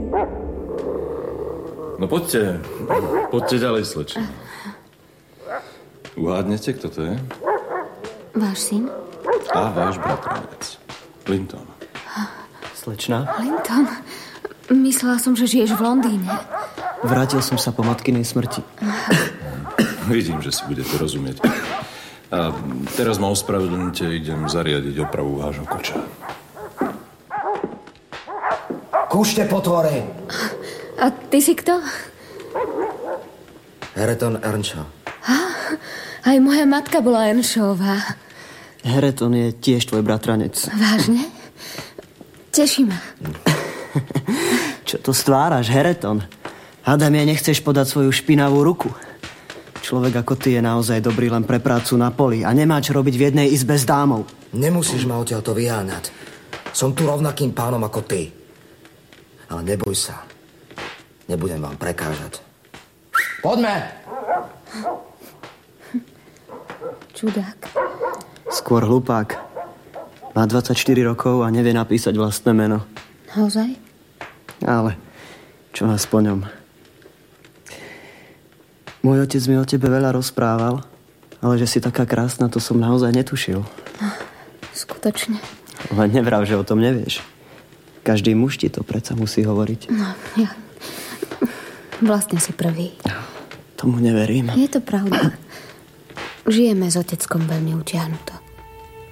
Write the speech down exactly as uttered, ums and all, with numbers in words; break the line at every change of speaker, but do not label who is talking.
No poďte, poďte ďalej, slečna. Uhádnete, kto to je?
Váš syn?
A váš bratranec. Linton.
Slečna?
Linton? Myslela som, že žiješ v Londýne.
Vrátil som sa po matkinej smrti.
Vidím, že si budete rozumieť. A teraz ma ospravedlňte, idem zariadiť opravu vášho koča.
Kúšte potvory!
A ty si kto?
Hareton Earnshaw.
Aj moja matka bola Earnshawová.
Hareton je tiež tvoj bratranec.
Vážne? Teší ma.
Čo to stváraš, Hareton? Hádam, je nechceš podať svoju špinavú ruku. Človek ako ty je naozaj dobrý len pre prácu na poli a nemá čo robiť v jednej izbe s dámou.
Nemusíš ma odtiaľto vyháňať. Som tu rovnakým pánom ako ty. Ale neboj sa. Nebudem vám prekážať. Poďme!
Čudák.
Skôr hlupák. Má dvadsaťštyri rokov a nevie napísať vlastné meno.
Naozaj?
Ale čo nás po ňom? Môj otec mi o tebe veľa rozprával, ale že si taká krásna, to som naozaj netušil.
Skutočne.
Len nevrav, že o tom nevieš. Každý muž ti to predsa musí hovoriť.
No, ja... Vlastne si prvý.
Tomu neverím.
Je to pravda. Žijeme s oteckom veľmi utiahnuto.